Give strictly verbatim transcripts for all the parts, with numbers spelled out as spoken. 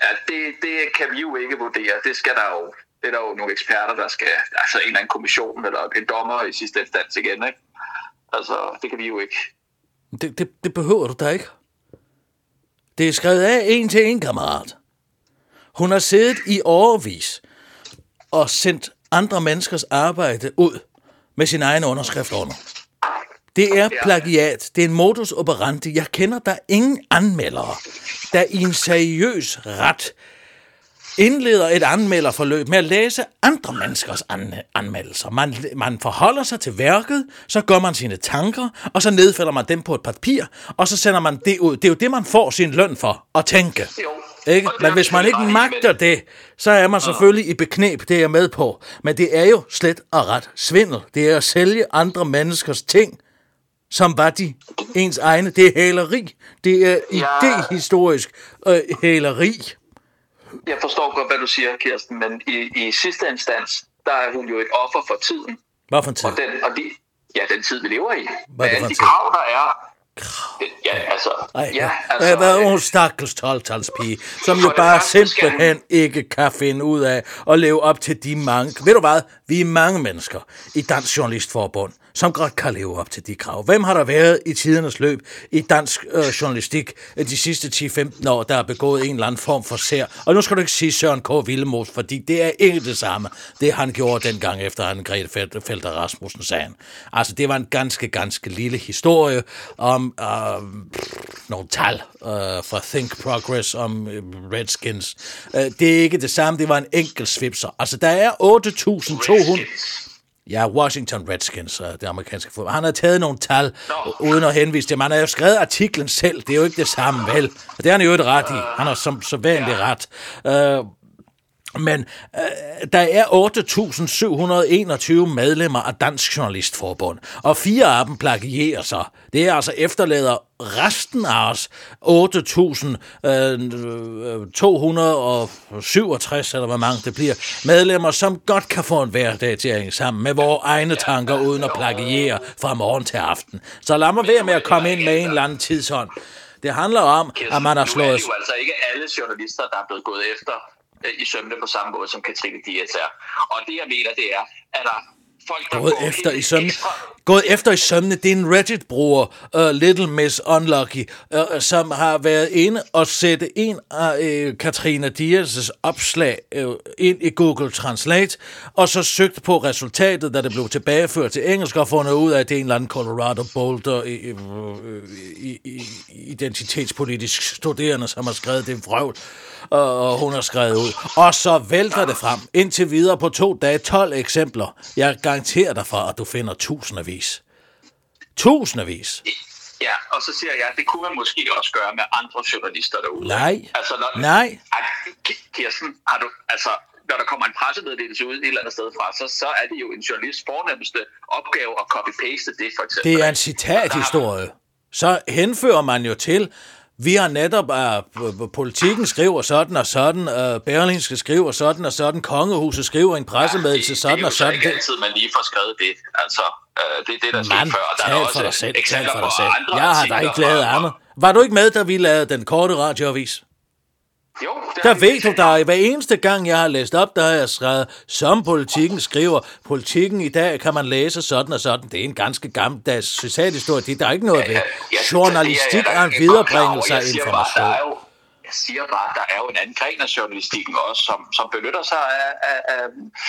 Ja, det, det kan vi jo ikke vurdere. Det skal der jo, det er der jo nogle eksperter, der skal, altså en eller anden kommission, eller en dommer i sidste instans igen, ikke? Altså, det kan vi jo ikke. Det, det, det behøver du da ikke. Det er skrevet af en til en, kammerat. Hun har siddet i årevis og sendt andre menneskers arbejde ud med sin egen underskrift under. Det er plagiat. Det er en modus operandi. Jeg kender der ingen anmeldere, der i en seriøs ret indleder et anmelderforløb med at læse andre menneskers an- anmeldelser. Man, man forholder sig til værket, så gør man sine tanker, og så nedfælder man dem på et papir, og så sender man det ud. Det er jo det, man får sin løn for, at tænke. Ikke? Men hvis man ikke magter det, så er man selvfølgelig i bekneb, det er jeg med på. Men det er jo slet og ret svindel. Det er at sælge andre menneskers ting, som var de ens egne. Det er hæleri. Det er idehistorisk øh, hæleri. Jeg forstår godt, hvad du siger, Kirsten, men i, i sidste instans, der er hun jo et offer for tiden. Hvad for en tid? Og den, og de, ja, den tid, vi lever i. Hvad er det for en de tid? krav, der er. Det, ja, altså... Ej, ja, altså hvad er hun stakkels tolv-talspige, som jo bare simpelthen ikke kan finde ud af at leve op til de mange... Ved du hvad? Vi er mange mennesker i Dansk Journalistforbund, som godt kan leve op til de krav. Hvem har der været i tidernes løb i dansk øh, journalistik de sidste ti til femten år, der har begået en eller anden form for sær? Og nu skal du ikke sige Søren K. Willemoes, fordi det er ikke det samme, det han gjorde dengang efter han Grete Felter Rasmussen sagen. Altså, det var en ganske, ganske lille historie om øh, nogle tal øh, fra Think Progress om øh, Redskins. Øh, det er ikke det samme, det var en enkelt svipser. Altså, der er otte tusind to hundrede... Ja, Washington Redskins, det amerikanske fodbold. Han har taget nogle tal, no. uden at henvise dem. Han har jo skrevet artiklen selv. Det er jo ikke det samme, vel? Og det har han jo et ret i. Han har som så vanligt ret. Uh, men uh, der er otte tusind syv hundrede enogtyve medlemmer af Dansk Journalistforbund, og fire af dem plagierer sig. Det er altså efterlader resten af os otte tusind to hundrede syvogtres, eller hvor mange det bliver, medlemmer, som godt kan få en hverdag til at hænge sammen med vores egne tanker, uden at plagiere fra morgen til aften. Så lad mig være med at komme ind med en eller anden tidshånd. Det handler om, at man har slået... Nu er det jo altså ikke alle journalister, der er blevet gået efter i sømne på samme måde, som Katrine Dias er. Og det, jeg mener, det er, at der folk, der gået går efter i sømne. Ekstra... Gået efter i sømne, det er en Reddit-bruger, uh, Little Miss Unlucky, uh, som har været inde og sætte en af uh, Katrine Dias' opslag uh, ind i Google Translate, og så søgte på resultatet, da det blev tilbageført til engelsk, og fundet ud af, at det er en eller anden Colorado Boulder i, i, i, identitetspolitisk studerende, som har skrevet det vrøvl, og hun har skrevet ud. Og så vælter det frem. Indtil videre på to dage, tolv eksempler. Jeg garanterer dig for, at du finder tusindvis. Tusindvis. Ja, og så siger jeg, at det kunne man måske også gøre med andre journalister derude. Nej, altså, når, nej. Kirsten, har du, altså, når der kommer en pressemeddelelse ud et eller andet sted fra, så, så er det jo en journalists fornemmeste opgave at copy-paste det, for eksempel. Det er en citathistorie. Så henfører man jo til... Vi har netop, uh, politikken skriver sådan og sådan, uh, Berlingske skriver sådan og sådan, Kongehuset skriver en pressemeddelelse ja, sådan og sådan. Det er jo ikke altid, man lige får skrevet det. Altså, uh, det er det, der sker før. Der tal er for dig selv, tal for dig selv. Jeg har da ikke lavet andet. Var du ikke med, da vi lavede den korte radioavis? Jo, der ved du dig, hver eneste gang jeg har læst op, der har jeg skrevet, som politikken skriver, politikken i dag kan man læse sådan og sådan. Det er en ganske gammeldags socialhistorie, det er der ikke noget ved. Journalistik er en viderebringelse af information. Jeg siger bare, der er jo en anden gren af journalistikken også, som, som benytter sig af, af, af,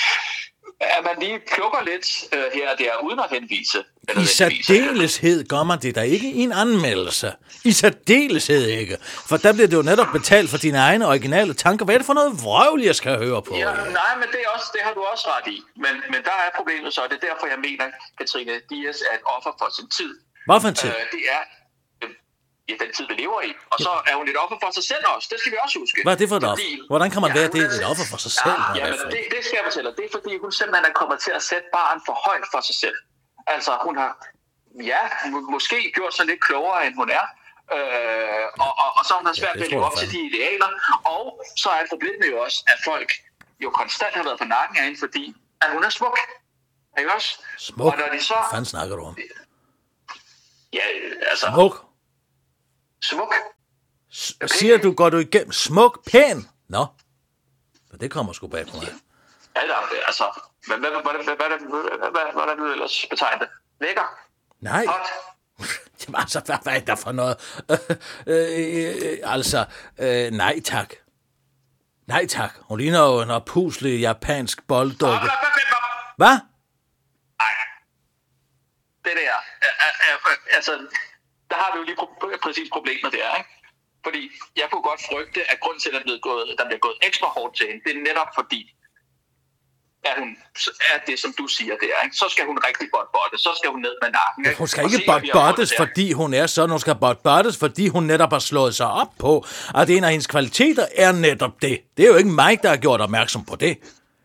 at man lige plukker lidt uh, her og der, uden at henvise. I særdeleshed gør man det der ikke i en anmeldelse. I særdeleshed ikke. For der bliver det jo netop betalt for dine egne originale tanker. Hvad er det for noget vrøvl, jeg skal høre på? Ja, nej, men det, er også, det har du også ret i. Men, men der er problemet så, og det er derfor, jeg mener, at Katrine Dias er et offer for sin tid. Hvad for en tid? Øh, det er øh, ja, den tid, vi lever i. Og så er hun et offer for sig selv også. Det skal vi også huske. Hvad er det for et offer? Hvordan kan man ja, være det et offer for sig selv? Ja, ja men det, det skal jeg fortælle. Det er fordi, hun simpelthen er kommet til at sætte barren for højt for sig selv. Altså, hun har, ja, må- måske gjort sig lidt klogere, end hun er. Øh, og, og, og så har hun svært ved at leve op til de idealer. Og så er problemet jo også, at folk jo konstant har været på nakken af hende, fordi at hun er smuk. Ikke også? Smuk? Og når de så... Hvad fanden snakker du om? Ja, altså... Smuk? Smuk? S- siger du, går du igennem? Smuk? Pæn? Nå, det kommer sgu bag på mig. Ja, der, altså, hvad, hvad, hvad, hvad, hvad, hvad, hvad, hvordan vil du ellers betegne det? Lækker? Nej. Hot? Jamen, altså, hvad, hvad er der for noget? Øh, øh, øh, altså, øh, nej tak. Nej tak. Hun ligner jo en oppuslig japansk bolddukke. Hvad? Nej. Det der, altså, der har vi jo lige pro- præcis problemet der, ikke? Fordi jeg kunne godt frygte, at grunden til, at der bliver gået, der bliver gået ekstra hårdt til hende, det er netop fordi, at hun er det, som du siger der, ikke? Så skal hun rigtig bot-botte, så skal hun ned med nakken, ikke? Hun skal ikke bot-bottes, fordi hun er sådan. Hun skal bot-bottes, fordi hun netop har slået sig op på, at en af hendes kvaliteter er netop det. Det er jo ikke mig, der har gjort opmærksom på det.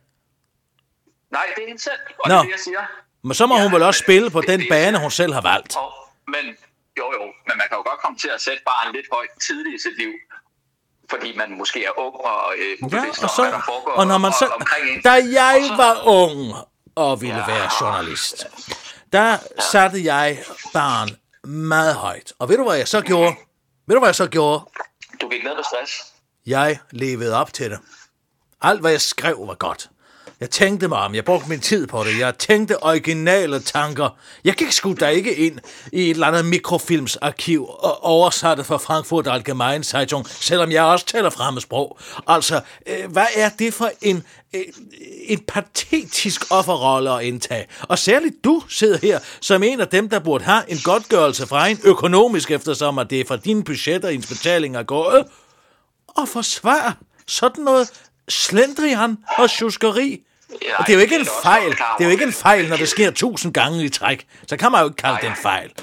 Nej, det er hende selv, og Nå. det er det, jeg siger. Men så må ja, hun vel også spille på den bane, hun selv har valgt. Oh, men jo jo, men man kan jo godt komme til at sætte barnet lidt højt tidligt i sit liv, fordi man måske er ung og øh, ubevidst ja, og, så, om, hvad der foregår og når man så, omkring en. Da jeg så, var ung og ville ja, være journalist, der ja. satte jeg barn meget højt. Og ved du, hvad jeg så gjorde? Ved du, hvad jeg så gjorde? Du gik ned med stress. Jeg levede op til det. Alt, hvad jeg skrev, var godt. Jeg tænkte mig om, jeg brugte min tid på det. Jeg tænkte originale tanker. Jeg gik sgu da ikke ind i et eller andet mikrofilmsarkiv og oversatte fra Frankfurt Allgemeine Zeitung, selvom jeg også taler fremmedsprog. Altså, øh, hvad er det for en, øh, en patetisk offerrolle at indtage? Og særligt du sidder her som en af dem, der burde have en godtgørelse fra en økonomisk, eftersom at det er fra dine budgetter og ens betalinger gået, og forsvare sådan noget slendrian og tjuskeri. Ja, og det er jo ikke en fejl. Det er jo ikke en fejl, når det sker tusind gange i træk. Så kan man jo ikke kalde det en fejl.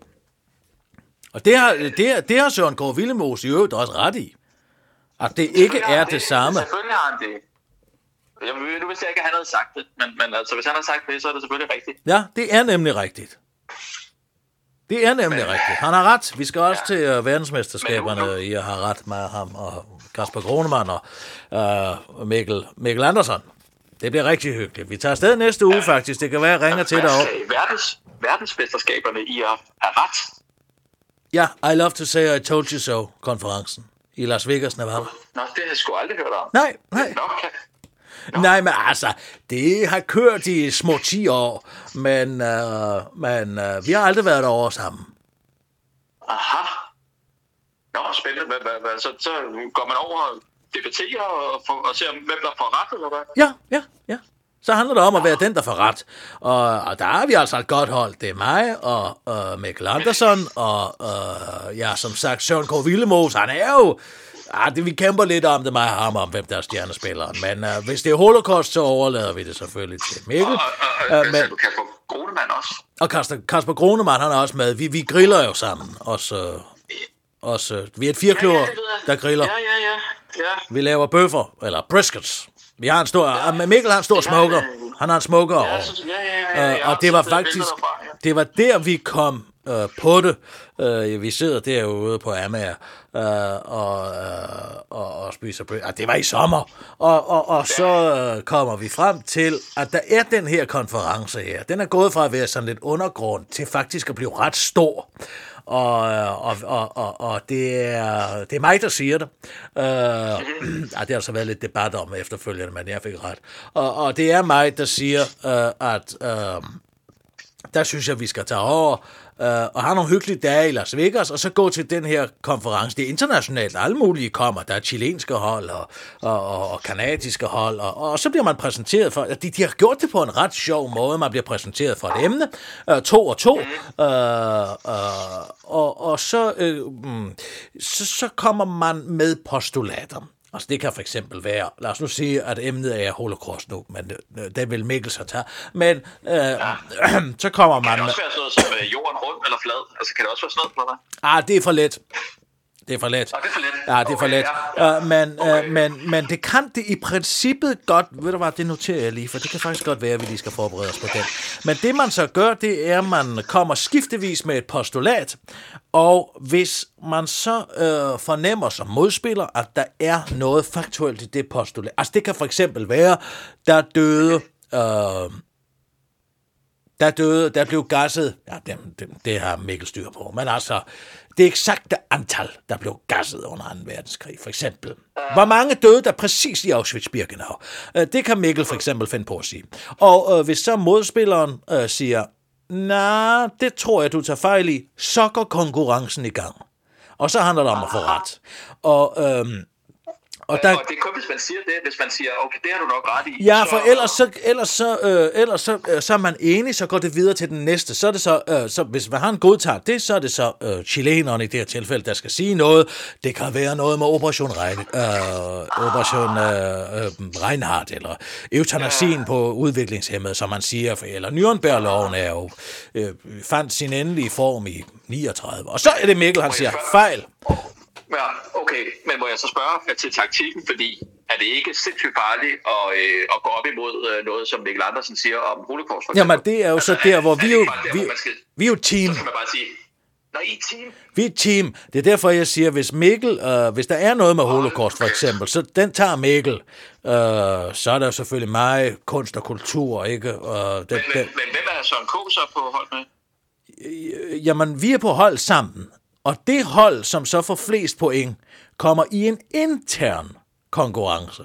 Og det har, det, har, det har Søren Kåre Willemoes i øvrigt også ret i. At det ikke er det, det samme. Selvfølgelig har han det. Jeg, nu vidste jeg ikke, at han havde sagt det. Men, men altså, hvis han har sagt det, så er det selvfølgelig rigtigt. Ja, det er nemlig rigtigt. Det er nemlig men, rigtigt. Han har ret. Vi skal også ja. til uh, verdensmesterskaberne nu, nu. i at have ret med ham og Kasper Gronemann og uh, Mikkel, Mikkel Andersen. Det bliver rigtig hyggeligt. Vi tager afsted næste uge, ja. faktisk. Det kan være, jeg ringer til dig over. Verdens, verdensmesterskaberne i at have ret. Ja, I love to say I told you so, konferencen i Las Vegas, Nevada. Nå, det har jeg sgu aldrig hørt om. Nej, nej. Nå, okay. Nå. Nej, men altså, det har kørt i små ti år, men, uh, men uh, vi har aldrig været derovre sammen. Aha. Nå, spændende. Hva, hva, hva, så, så går man over og debatterer og, for, og ser, hvem der får ret, eller hvad? Ja, ja, ja. Så handler det om at være den, der får ret. Og, og der er vi altså et godt hold. Det er mig og uh, Mikkel Andersen og uh, ja, som sagt, Søren Kåre Willemoes. Han er jo... Ah, det, vi kæmper lidt om det, mig og ham, om hvem der er stjernespilleren. Men uh, hvis det er holocaust, så overlader vi det selvfølgelig til Mikkel. Og, og, og, uh, men, Kasper Gronemann også. Og Kasper, Kasper Gronemann, han er også med. Vi, vi griller jo sammen. Også, også, vi er et firkløver, ja, ja, der griller. Ja, ja, ja, ja. Vi laver bøffer, eller briskets. Vi har en stor... Ja. Mikkel har en stor smoker. Han har en smoker ja, over. Så, ja, ja, ja, ja, uh, og det var faktisk... Derfra, ja. Det var der, vi kom uh, på det. Uh, vi sidder derude på Amager uh, og, uh, og, og spiser bøffer. Uh, det var i sommer. Og, og, og så uh, kommer vi frem til, at der er den her konference her. Den er gået fra at være sådan lidt undergrund til faktisk at blive ret stor. Og, og, og, og, og det, er, det er mig, der siger det. Uh, mm-hmm. Det har altså været lidt debat om efterfølgende, men jeg fik ret. Og, og det er mig, der siger, uh, at uh, der synes jeg, vi skal tage over uh, og have nogle hyggelige dage i Las Vegas, og så gå til den her konference. Det er internationalt, alle mulige kommer. Der er chilenske hold og, og, og, og kanadiske hold, og, og så bliver man præsenteret for, de, de har gjort det på en ret sjov måde. Man bliver præsenteret for et emne, uh, to og to, uh, uh, og, og så, uh, um, så, så kommer man med postulater. Altså det kan for eksempel være, lad os nu sige, at emnet er holocaust nu, men øh, det vil Mikkel så tage. Men øh, ja. så kommer man... Kan det også være sådan noget som øh, jorden rund eller flad? Altså kan det også være sådan noget, eller Ah, det er for let. Det er for let. Ah, det er for let. Ja, det er for okay, let. Ja, ja. Uh, men, okay. uh, men, men det kan det i princippet godt... Ved du hvad, det noterer jeg lige, for det kan faktisk godt være, at vi lige skal forberede os på den. Men det man så gør, det er, at man kommer skiftevis med et postulat, og hvis man så øh, fornemmer som modspiller, at der er noget faktuelt i det postulat. Altså det kan for eksempel være, der døde... Øh, Der døde, der blev gasset, ja, det, det, det har Mikkel styr på, men altså, det eksakte antal, der blev gasset under anden verdenskrig, for eksempel. Hvor mange døde der præcis i Auschwitz-Birkenau? Øh, det kan Mikkel for eksempel finde på at sige. Og øh, hvis så modspilleren øh, siger, nej, det tror jeg, du tager fejl i, så går konkurrencen i gang. Og så handler det om at få ret. Og... Øh, Og, der, og det er kun, hvis man siger det, hvis man siger, okay, det har du nok ret i. Ja, for så, ellers, så, ellers, så, øh, ellers så, øh, så er man enig, så går det videre til den næste. Så er det så, øh, så hvis man har en godtager det, så er det så øh, chilenerne i det her tilfælde, der skal sige noget. Det kan være noget med Operation, Rein, øh, Operation øh, øh, Reinhardt, eller eutanasien ja. på udviklingshemmede, som man siger. For, eller Nürnberg-loven er jo, øh, fandt sin endelige form i niogtredive. Og så er det Mikkel, han siger, fejl. Ja, okay, men må jeg så spørge til taktikken, fordi er det ikke sindssygt farligt at, øh, at gå op imod øh, noget, som Mikkel Andersen siger om holocaust? Jamen, det er jo altså, så der, hvor er, vi er jo, der, vi, hvor skal, vi er jo team. Så kan man bare sige, nå, I er team. Vi er team. Det er derfor, jeg siger, hvis Mikkel, øh, hvis der er noget med holocaust for eksempel, så den tager Mikkel. Øh, så er der jo selvfølgelig mig, kunst og kultur, ikke? Øh, den, men, men, men hvem er Søren K. så på hold med? Jamen, vi er på hold sammen. Og det hold, som så får flest point, kommer i en intern konkurrence.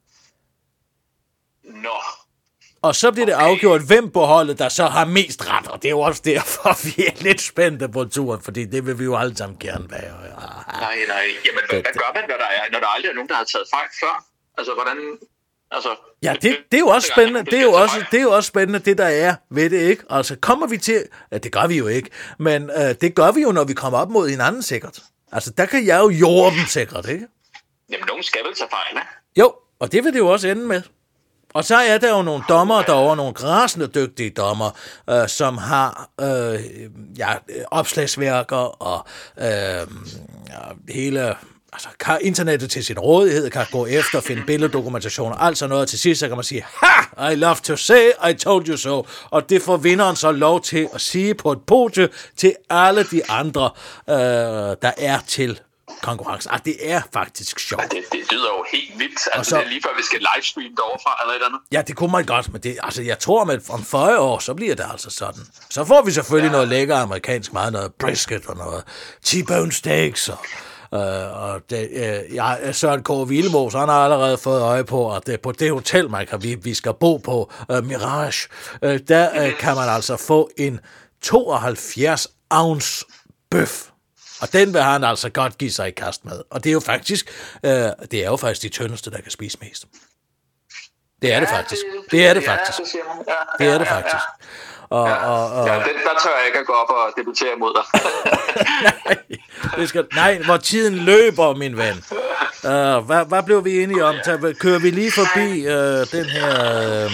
Nå. Og så bliver det okay. afgjort, hvem på holdet, der så har mest ret. Og det er jo også derfor, vi er lidt spændte på turen, fordi det vil vi jo alle sammen gerne være. Nej, nej. Jamen, hvad, hvad gør man, når der, er, når der aldrig er nogen, der har taget fejl før? Altså, hvordan... Altså, ja, det, det er jo også spændende. Det er jo også, det er jo også spændende, det der er ved det, ikke? Altså, kommer vi til... Ja, det gør vi jo ikke. Men øh, det gør vi jo, når vi kommer op mod hinanden sikkert. Altså, der kan jeg jo jorde dem sikkert, ikke? Jamen, nogen skal vel tage fejl, ikke? Jo, og det vil det jo også ende med. Og så er der jo nogle dommer derovre, nogle rasende dygtige dommer, øh, som har øh, ja, opslagsværker og øh, ja, hele... Altså, kan internettet til sin rådighed, kan gå efter, finde billeddokumentation og alt sådan noget. Til sidst så kan man sige, ha, I love to say, I told you so. Og det får vinderen så lov til at sige på et podie til alle de andre, øh, der er til konkurrence. Ah, det er faktisk sjovt. Ja, det, det lyder jo helt vildt. Altså, så, det er lige før, vi skal livestream deroverfra, eller et andet. Ja, det kunne man godt, men det, altså, jeg tror, at om fyrre år, så bliver det altså sådan. Så får vi selvfølgelig ja. noget lækker amerikansk mad, noget brisket og noget T-bone steaks og... Uh, og det, uh, jeg, Søren K. Vilmos, han har allerede fået øje på, at det, på det hotel, man kan, vi, vi skal bo på, uh, Mirage, uh, der uh, kan man altså få en tooghalvfjerds ounce bøf. Og den vil han altså godt give sig i kast med. Og det er jo faktisk, uh, det er jo faktisk de tyndeste, der kan spise mest. Det er det faktisk. Det er det faktisk. Det er det faktisk. Og, ja, og, og, ja den, der tør jeg ikke at gå op og debutere imod dig. nej, det skal, nej, hvor tiden løber, min ven. Uh, hvad, hvad blev vi enige om? Tag, kører vi lige forbi uh, den her... Uh...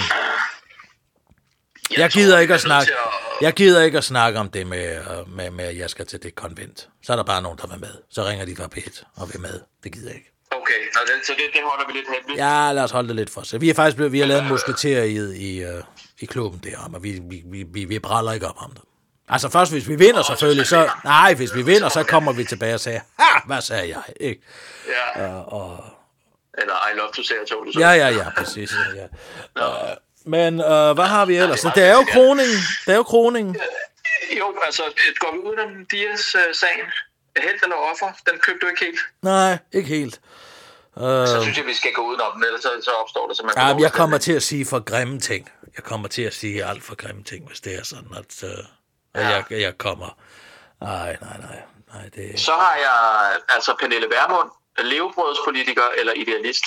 Jeg gider ikke at snakke. Jeg gider ikke at snakke om det med, uh, med, med, at jeg skal til det konvent. Så er der bare nogen, der vil med. Så ringer de fra P et og vil med. Det gider jeg ikke. Okay, så det, det holder vi lidt hemmeligt. Ja, lad os holde det lidt for sig. Vi er faktisk blevet, vi har lavet en musketeriet i, uh, i klubben der, og vi, vi, vi, vi, vi bræller ikke op om det. Altså først, hvis vi vinder selvfølgelig, så... Nej, hvis vi vinder, så kommer vi tilbage og siger, ha, hvad sagde jeg, ikke? Ja. Uh, og... Eller I love to say, I told you so. Ja, ja, ja, præcis. Ja, ja. Uh, men uh, hvad har vi ellers? Det er jo kroningen. Det er jo kroningen. Jo, altså, går vi ud om Dias-sagen? Helt eller offer? Den købte du ikke helt? Nej, ikke helt. Uh, så synes jeg, vi skal gå udenom den, ellers så, så opstår det simpelthen... Ja, jeg kommer til at sige for grimme ting. Jeg kommer til at sige alt for grimme ting, hvis det er sådan, at, uh, ja. jeg, jeg kommer... Nej, nej, nej. nej det... Så har jeg altså Pernille Vermund, levebrødspolitiker eller idealist.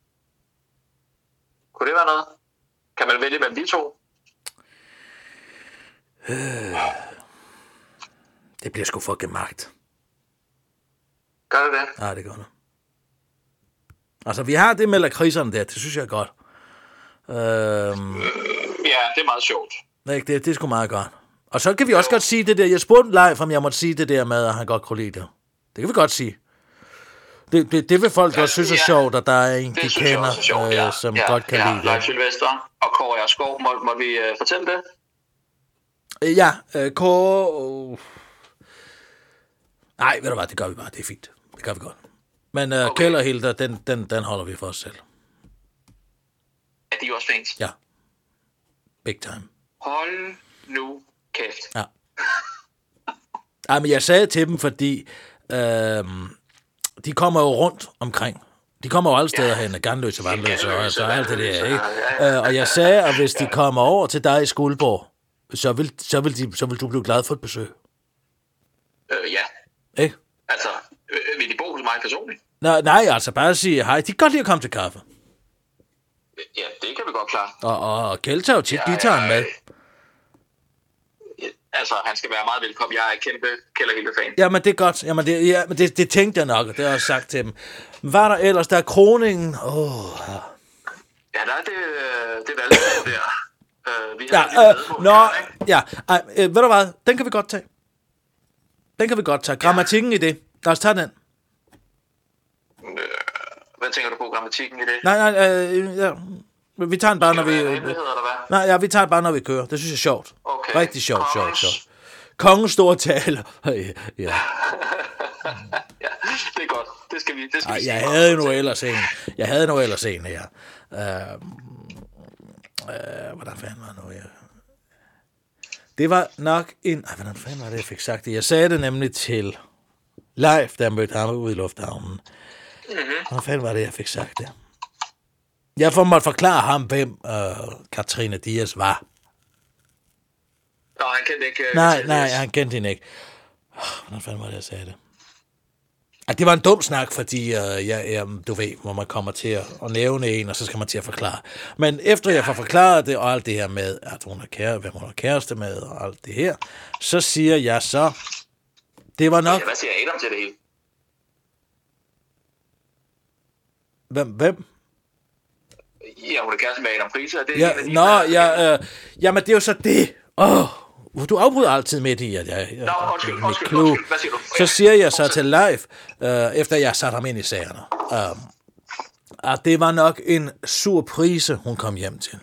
Kunne det være noget? Kan man vælge mellem de to? Øh, det bliver sgu for gemagt. Gør det det? Nej, det gør det. Altså, vi har det med lakridserne der, det synes jeg er godt. Øhm, ja, det er meget sjovt. Det, det, det er sgu meget godt. Og så kan vi også jo. godt sige det der, jeg spurgte live, om jeg måtte sige det der med, at han godt kunne lide det. Det kan vi godt sige. Det, det, det vil folk ja, også synes er ja. sjovt, at der er en, de kender, sjovt, ja. øh, som ja, godt kan ja, lide det. Leif Sylvester og Kåre Skov, må, må vi uh, fortælle det? Ja, øh, Kåre... Uh... Nej, ved du hvad, det gør vi bare, det er fint. Det gør vi godt. Men uh, okay. Kjeld og Hilda, den, den, den holder vi for os selv. Er de også fans? Ja. Big time. Hold nu kæft. Ja. Ej, men jeg sagde til dem, fordi øh, de kommer jo rundt omkring. De kommer jo alle steder ja. hen, Ganløse, Vandløse og så alt det der, ikke? Ja, ja. Øh, og jeg sagde, at hvis de kommer over til dig i Skuldborg, så vil, så vil, de, så vil du blive glad for et besøg. Øh, ja. Ikke? Altså, øh, vil de bo hos mig personligt? Nå, nej, altså bare sige hej. De kan godt lide at komme til kaffe. Ja, det kan vi godt klare. Og, og, og Kjeld tager jo tit ja, gitaren med. Ja, altså, han skal være meget velkommen. Jeg er kæmpe Kjeld og Hilde-fan. Jamen, det er godt. Jamen, det, ja, men det, det tænkte jeg nok, og det har jeg også sagt til dem. Hvad er der ellers? Der er kroningen. Åh, oh, ja. Ja, der er det, det valgdag der. Uh, vi ja, har øh, nå, her, ja. Ej, øh, ved du hvad? Den kan vi godt tage. Den kan vi godt tage. Grammatikken ja. i det. Lad os tage den. Øh, hvad tænker du på grammatikken i det? Nej, nej, øh, ja. Vi tager den bare, når vi... Eller hvad? Nej, ja, vi tager den bare, når vi kører. Det synes jeg er sjovt. Okay. Rigtig sjovt, sjovt, sjovt. Kongens store taler. ja. ja, det er godt. Det skal vi, det skal Ej, vi jeg havde nu ellers en. Jeg havde nu ellers en her. Uh, uh, hvordan fanden var det nu, jeg... Det var nok en... Ej, hvordan fanden var det, jeg fik sagt det? Jeg sagde det nemlig til Leif, da jeg mødte ham ude i lufthavnen. Mm-hmm. Hvordan fanden var det, jeg fik sagt det? Jeg får måtte forklare ham, hvem uh, Katrine Dias var. Nå, han kendte ikke... Uh, nej, nej, han kendte hende ikke. Oh, hvordan fanden var det, jeg sagde det? At det var en dum snak, fordi uh, jeg, jeg, du ved, hvor man kommer til at, at nævne en, og så skal man til at forklare. Men efter jeg får forklaret det, og alt det her med, at hun er kære, hvem hun er kæreste med, og alt det her, så siger jeg så, det var nok... Ja, hvad siger Adam til det hele? Hvem? Hvem? Ja, hun er kæreste med Adam Friise, og det er ja, en af de... Nå, ja, øh, jamen det er jo så det. Åh, oh, du afbryder altid midt i, at jeg... Nå, undskyld, undskyld, undskyld, undskyld. Hvad siger du? Så siger jeg så til Leif, øh, efter jeg satte ham ind i sagerne, øh, at det var nok en surprise, hun kom hjem til.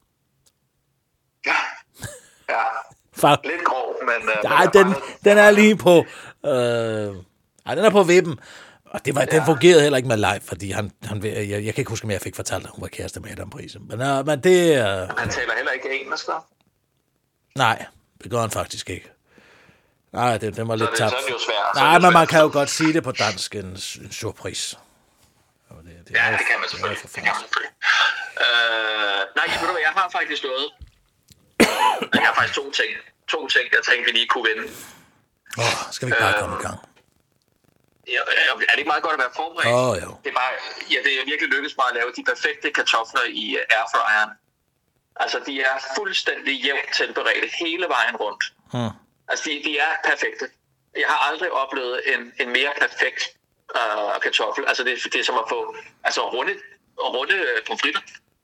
Ja, ja. For, lidt grov, men... Øh, ja, den, den, den er lige på... Øh, ja, den er på vippen. Og det var, ja. den fungerede heller ikke med Leif, fordi han, han jeg, jeg kan ikke huske, om jeg fik fortalt, at hun var kæreste med Adam Friise. Men, uh, men det... Uh, han taler heller ikke engelsk, der? Nej, det gør han faktisk ikke. Nej, det, den var så lidt tabt. Så er det jo svært. Nej, men man kan jo godt sige det på dansk, en, en surprise. Det, det ja, det kan man selvfølgelig. Det, det kan man selvfølgelig. Øh, nej, ved du hvad, jeg har faktisk noget. Jeg har faktisk to ting. To ting, jeg tænkte, vi lige kunne vinde. Åh, oh, skal vi ikke bare øh, komme i gang? Ja, er det ikke meget godt at være forberedt? Åh, oh, jo. Det er, bare, ja, det er virkelig lykkedes mig at lave de perfekte kartofler i airfryeren. Altså, de er fuldstændig jævnt tilberedte hele vejen rundt. Hmm. Altså, de, de er perfekte. Jeg har aldrig oplevet en, en mere perfekt uh, kartoffel. Altså, det, det er som at få altså, runde, runde pomfritter.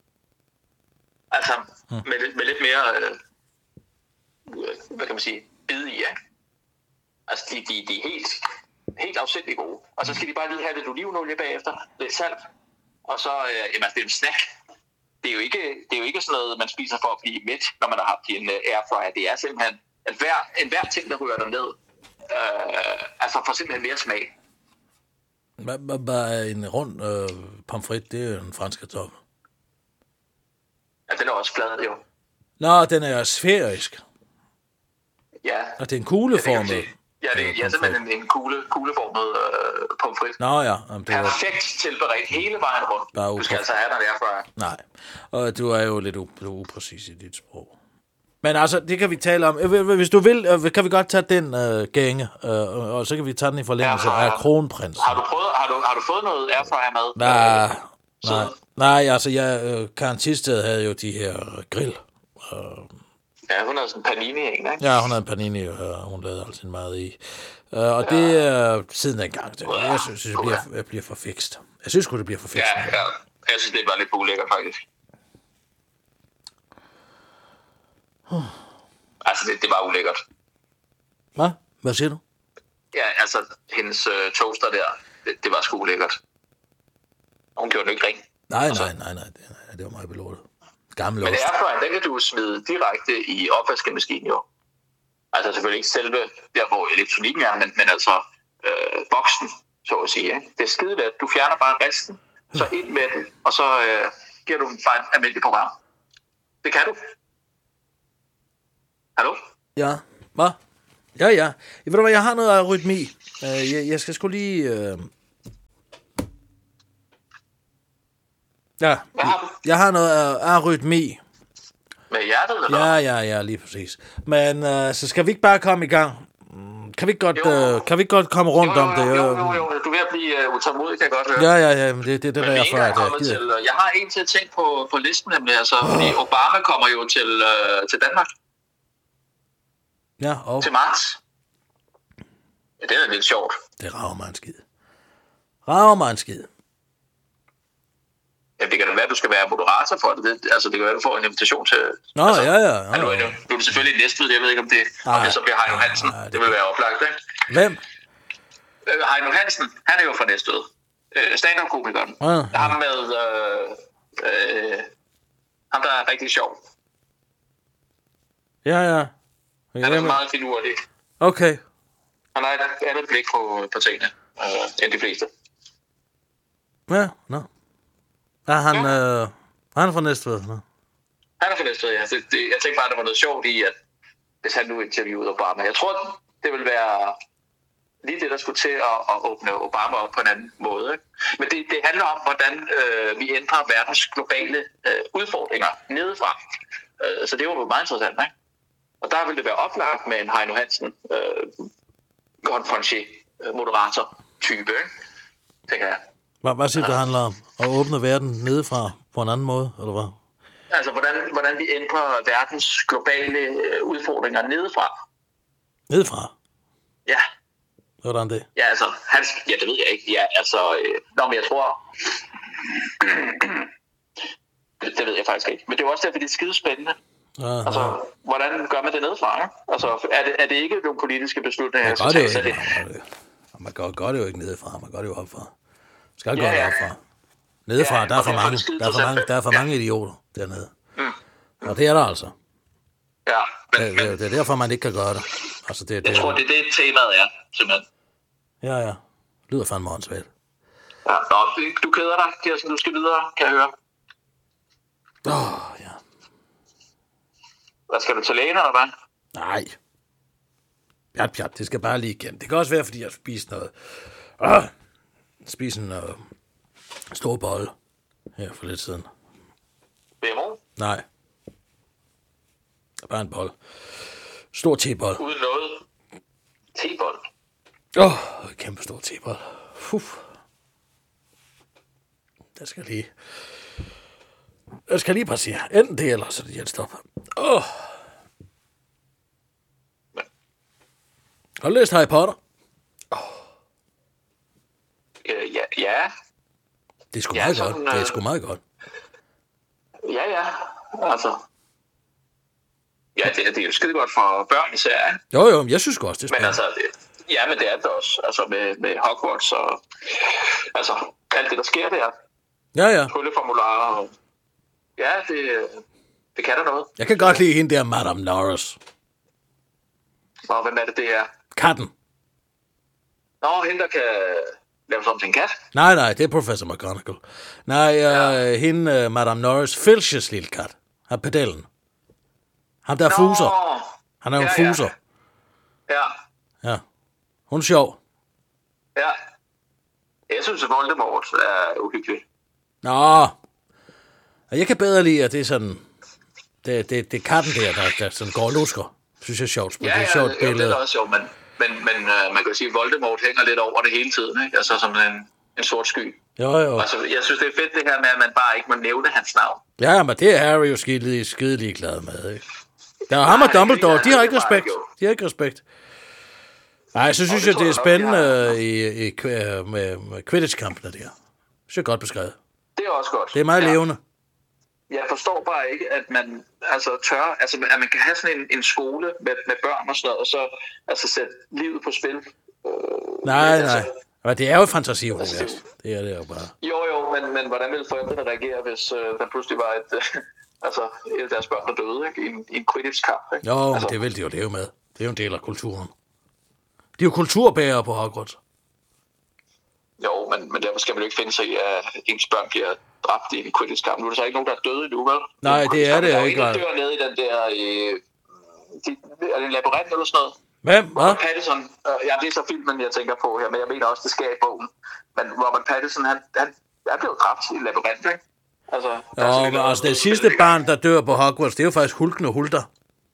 Altså, hmm. med, med lidt mere, uh, hvad kan man sige, bid i, ikke? Altså, de, de, de er helt... helt afsætteligt gode. Og så skal de bare lige have lidt olivenolie bagefter, lidt salt, og så, øh, jamen, det er en snack. Det er, jo ikke, det er jo ikke sådan noget, man spiser for at blive mæt, når man har haft en uh, airfryer. Det er simpelthen, at hver, en hver ting, der rører der ned, øh, altså får simpelthen mere smag. Hvad er en rund øh, pomfrit? Det er jo en fransk kartoffel. Ja, den er også flad, jo. Nå, den er sfærisk. Ja. Og det er en kugleformet. Ja, det er ja, simpelthen en, en kugle, kugleformet øh, pomfrit. Nå ja. Jamen, det perfekt var... tilberedt hele vejen rundt. Bare du skal altså have den derfra. Nej, og du er jo lidt u- upræcis i dit sprog. Men altså, det kan vi tale om. Hvis du vil, kan vi godt tage den øh, gænge, øh, og så kan vi tage den i forlængelse af Kronprinsen. Har du prøvet, har du, har du fået noget airfryer med? Nej, nej, nej, altså, jeg, øh, Karen Thisted havde jo de her grill. Øh, Ja, hun havde sådan en panini, ikke? Ja, hun havde en panini, og hun lavede altid meget i. Uh, og ja. det er uh, siden dengang. Det, jeg synes, det bliver, jeg bliver for fikst. Jeg synes sgu, det bliver for fikst. Ja, ja. Jeg synes, det var lidt ulækkert, faktisk. Hmm. Altså, det, det var ulækkert. Hvad? Hvad siger du? Ja, altså, hendes uh, toaster der, det, det var sgu ulækkert. Hun gjorde den ikke ring. Nej, altså. nej, nej, nej, det, nej, det var meget belåtet. Gammel men airfryeren, den kan du smide direkte i opvaskemaskinen jo. Altså selvfølgelig ikke selve, der hvor elektronikken er, men, men altså øh, boksen, så at sige. Ikke? Det er skide let. Du fjerner bare resten, så ind med den, og så øh, giver du den bare et almindeligt program. Det kan du. Hallo? Ja, hvad? Ja, ja. Ved du hvad, jeg har noget arytmi. Uh, jeg, jeg skal sgu lige... Uh... Ja, Hvad har du? jeg har noget uh, arytmi. Med hjertet, eller? Ja, ja, ja, lige præcis. Men uh, så skal vi ikke bare komme i gang? Kan vi ikke godt, uh, kan vi ikke godt komme rundt jo, jo, om det? Jo, jo, jo, jo. Du er ved at blive uh, utålmodig, kan jeg godt høre. Ja, ja, ja, men det, det, det er derfor, at jeg gider. Til, jeg har en til ting på, på listen, nemlig, altså, oh. fordi Obama kommer jo til, uh, til Danmark. Ja, og? Til marts. Ja, det er lidt sjovt. Det rager mig en skid. Rager mig en skid. Ja, det kan da være, at du skal være moderator for det. det altså, det kan være, at du får en invitation til... Nå, altså, ja, ja. ja. Nu, nu, nu er det selvfølgelig næste, jeg ved ikke, om det, Ej, om det så bliver Heino Hansen. Ej, det, det vil være oplagt, ikke? Hvem? Øh, Heino Hansen, han er jo fra Næstved. Øh, stand-up-komikeren. Ja, ja. Ham med... Øh, øh, ham, der er rigtig sjov. Ja, ja. Han er meget finurlig. Okay. Han har et andet blik på, på tingene, øh, end de fleste. Ja, nå. No. Er han, ja. øh, han er fra Næstved? No. Han er fra Næstved, ja. Det, det, jeg tænkte bare, at der var noget sjovt i, at hvis han nu interviewede Obama. Jeg tror, det vil være lige det, der skulle til at, at åbne Obama op på en anden måde. Ikke? Men det, det handler om, hvordan øh, vi ændrer verdens globale øh, udfordringer nedefra. Øh, så det var jo meget interessant, ikke? Og der vil det være oplagt med en Heino Hansen, øh, konferencier, moderator type, ikke? Tænker jeg. Hvad, hvad siger det, handler om? At åbne verden nedefra på en anden måde, eller hvad? Altså, hvordan, hvordan vi ændrer verdens globale udfordringer nedefra. Nedefra? Ja. Hvordan det? Ja, altså, han, ja, det ved jeg ikke. Ja, altså, øh, nå, men jeg tror... det, det ved jeg faktisk ikke. Men det er også derfor, det er skide spændende. Aha. Altså, hvordan gør man det nedefra? Ikke? Altså, er det, er det ikke nogle politiske beslutninger? Man gør det, det, det. Man gør, gør det jo ikke nedefra, man gør det jo opfra. Skal ja, gøre det opfra. Nedefra, ja, der er for mange, der er for mange, der er for mange ja. idioter dernede. Mm. Og det er der altså. Ja, men, det, det, det er derfor, man ikke kan gøre det. Altså, det, jeg det, tror, det er det, temaet er, simpelthen. Ja, ja. Lyder fandme åndssvagt. Ja, nå, du keder dig, Kirsten, du skal videre, kan jeg høre. Åh, oh, ja. Hvad skal du til lægen, eller hvad? Nej. Pjat, pjat, det skal bare lige igennem. Det kan også være, fordi jeg spiser noget... Åh, spiser en uh, stor bolle her for lidt siden. B M O? Nej. Bare en bolle. Stor tebold. Uden noget? Tebold? Åh, oh, kæmpe stor tebold. Fuff. Den skal lige... Jeg skal lige passere. Enten det, eller så det hjælp stop. Åh. Oh. Har du læst Harry Potter? Oh. Øh, ja, ja. Det er sgu ja, meget sådan, godt. Det er sgu meget godt. Ja, ja. Altså. Ja, det, det er jo skide godt for børn især, ikke? Jo, jo, jeg synes også, det er spændende. Men altså, det, ja, men det er det også. Altså med, med Hogwarts og... Altså, alt det, der sker der. Ja, ja. Trylleformularer og... Ja, det, det kan der noget. Jeg kan godt lide hende der, Madame Norris. Og hvem er det, det er? Katten. Nå, hende, der kan lave sådan til en kat? Nej, nej, det er Professor McGonagall. Nej, ja. uh, hende, uh, Madame Norris, Filches lille kat. Har pedellen. Han der er Nå. fuser. Han er jo ja, en fuser. Ja. ja. Ja. Hun er sjov. Ja. Jeg synes, at Voldemort er uhyggelig. Nå. Jeg kan bedre lide, at det er sådan... Det, det, det er katten der, der, der sådan går og lusker. Synes jeg er sjovt. Ja, det er ja, sjovt ja, det er også sjovt, men, men, men uh, man kan jo sige, at Voldemort hænger lidt over det hele tiden, ikke? Altså som en, en sort sky. Jo, jo. Altså, jeg synes, det er fedt det her med, at man bare ikke må nævne hans navn. Ja, men det er Harry jo skide, skide ligeglad med, ikke? Der er ham og Dumbledore, de har ikke respekt. De har ikke respekt. Nej, så synes jeg, det er spændende i, i, med, med Quidditch-kampene der. Det synes jeg godt beskrevet. Det er også godt. Det er meget ja. levende. Jeg forstår bare ikke, at man altså tør, altså at man kan have sådan en, en skole med, med børn og sådan noget, og så altså sætte livet på spil. Øh, nej, altså, nej. Men det er jo fantasi, altså, det, det er det jo bare. Jo, jo, men, men hvordan ville forældrene reagere, hvis øh, der pludselig var et, øh, altså et af deres børn, der døde, ikke? I en, i en Quidditch-kamp, ikke? Jo, altså, men det vil de jo leve med. Det er jo en del af kulturen. De er jo kulturbærere på Hogwarts. Jo, men, men derfor skal man jo ikke finde sig i, at ens børn bliver dræbt i en Quidditch-kamp. Nu er der så ikke nogen, der er døde endnu, vel? Nej, det er det jo ikke. Der er ingen, der dør nede i den der... Øh, de, er det en labyrint eller sådan noget? Hvem? Hvad? Robert Pattinson, øh, ja, det er så filmen, jeg tænker på her, men jeg mener også, det sker i bogen. Men Robert Pattinson, han, han er blevet dræbt i labyrint, ikke? Altså, jo, men altså det sidste barn, der dør på Hogwarts, det er jo faktisk Hulken og Hulter.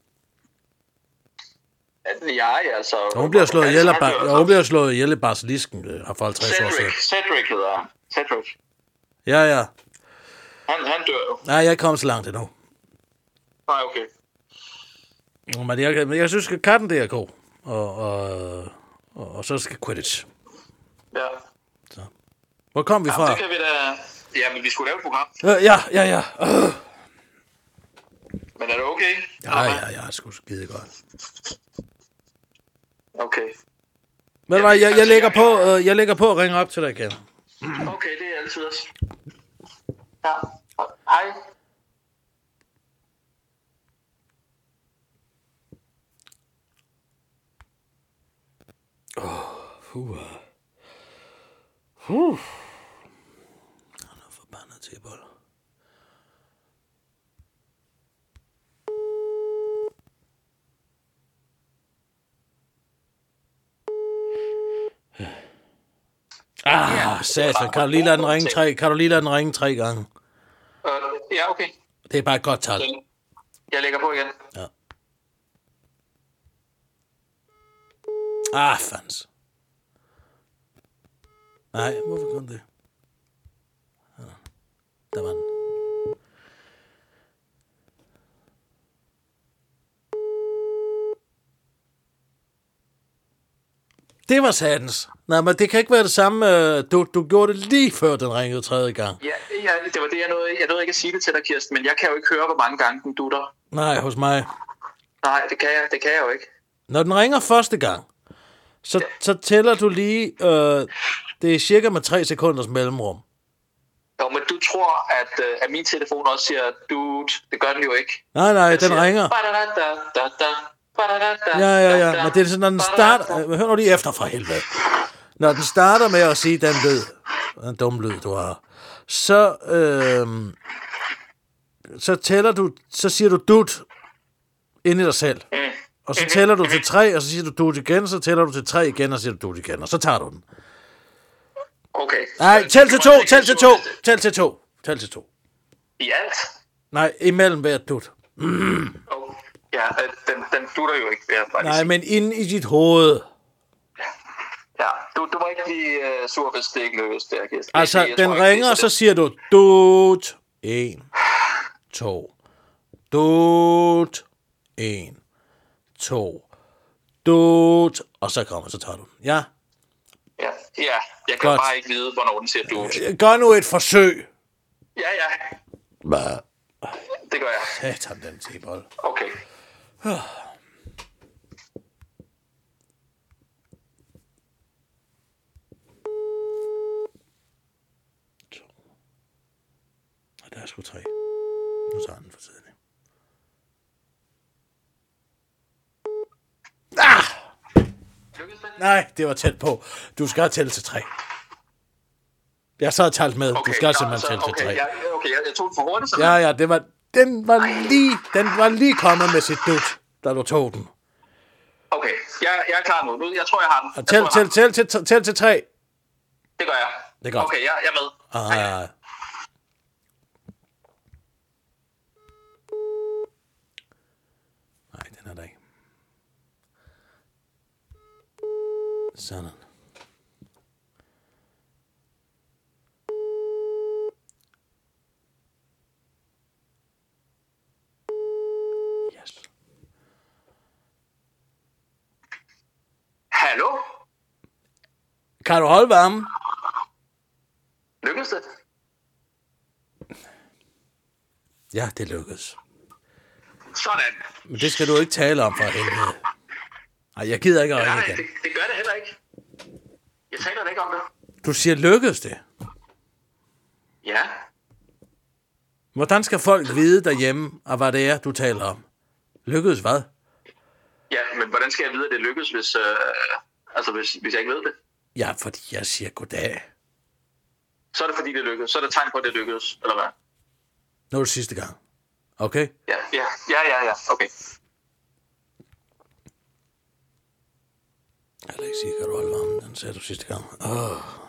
Ja, altså... Og hun bliver slået ihjel af bar- hun bliver slået ihjel i Basilisken øh, for halvtreds år siden. Cedric hedder han. Cedric. Ja, ja. Han, han dør jo. Nej, jeg er ikke kommet så langt endnu. Nej, okay. Men jeg, jeg synes, at katten det er god. Og, og, og, og så skal Quidditch. Ja. Så. Hvor kom vi fra? Ja, det kan vi da... Ja, men vi skulle lave et program. Øh, ja, ja, ja. Øh. Men er det okay? Ja, ja, ja, det skulle skide godt. Okay. Men ja, jeg, jeg, lægger på, øh, jeg lægger på at ringe op til dig igen. Okay, det er altid også. Ja. Hej. Puh. Puh. Han er forbandet til bold. Ah, satan. Kan du lige lade den ringe tre, kan du lige lade den ringe tre gange? Uh, ja, okay. Det er bare et godt tal. Jeg lægger på igen. Ja. Ah, fans. Nej, hvorfor kun det? Ja, der var den. Det var satans. Nej, men det kan ikke være det samme. Du, du gjorde det lige før den ringede tredje gang. Ja, ja, det var det, jeg nåede. Jeg nåede ikke at sige det til dig, Kirsten, men jeg kan jo ikke høre, hvor mange gange den dutter. Nej, hos mig. Nej, det kan jeg, det kan jeg jo ikke. Når den ringer første gang, så, Ja. så tæller du lige, øh, det er cirka med tre sekunders mellemrum. Jo, men du tror, at, øh, at min telefon også siger, dude, det gør den jo ikke. Nej, nej, den siger, ringer. "Ba-da-da-da-da-da, ba-da-da-da-da-da." Ja, ja, ja, men det er sådan, når den starter... Øh, hør nu lige efter for helvede. Når den starter med at sige den lyd, den dumme lyd, du har, så, øh, så tæller du, så siger du dut ind i dig selv. Mm. Og så tæller du til tre, og så siger du dut igen, så tæller du til tre igen, og så siger du dut igen, og så tager du den. Okay. Nej, tæl til to, tæl til to, tæl til to, tæl til to. I alt? Nej, imellem hver dut. Oh, ja, øh, den, den dutter jo ikke, vil jeg bare lige Nej, sige. men inde i dit hoved. Ja, du, du må ikke blive uh, sur, hvis det ikke lykkes der, Kirsten. Altså, Jeg tror den ikke, ringer, det er så siger du dut, en, to, dut, en, to, dut, og så kommer, så tager du den. Ja? Ja, ja, jeg kan Godt. bare ikke vide, hvornår den siger dude. Gør nu et forsøg. Ja, ja, Hvad? det gør jeg. Satan, den tebold. Okay. Og der er sgu tre. Nu tager den for tidligt. Ah! Lykkes det? Nej, det var tæt på. Du skal tælle til tre. Jeg så talt med. Okay, du skal nå, simpelthen så- tælle til okay, tre. ja, okay, jeg, jeg tog den for hurtigt, så Ja, ja, det var, den var lige, den var lige kommet med sit dut, da du tog den. Okay, jeg, jeg er klar nu. nu. Jeg tror, jeg har den. Og Jeg tæl, tror, jeg tæl, har tæl, tæl, tæl til tre. den. Det gør jeg. Det er godt. Okay, jeg, jeg er med. Ah, ja, ja. Nej, den er der ikke. Sådan. Yes. Hallo? Kan du holde varmen? Lykkes det? Ja, det lykkedes. Sådan. Men det skal du ikke tale om for helvede. Nej, jeg gider ikke at Nej, ringe nej, igen. det, det gør det heller ikke. Jeg taler da ikke om det. Du siger, lykkedes det? Ja. Hvordan skal folk vide derhjemme, og hvad det er, du taler om? Lykkedes hvad? Ja, men hvordan skal jeg vide, at det lykkes, hvis, øh, altså, hvis, hvis jeg ikke ved det? Ja, fordi jeg siger goddag. Så er det fordi, det lykkes. Så er det tegn på, at det lykkes, eller hvad? Nu er det sidste gang. Okay? Ja, ja, ja, ja, ja. Okay. Alexi, kan du holde varmen? Den sagde du sidste gang. Åh.